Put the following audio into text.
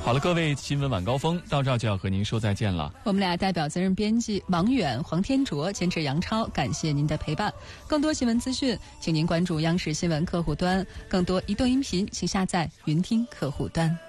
好了，各位，新闻晚高峰到这儿就要和您说再见了。 我们俩代表责任编辑王远、黄天卓，监制杨超，感谢您的陪伴。更多新闻资讯，请您关注央视新闻客户端。更多移动音频，请下载云听客户端。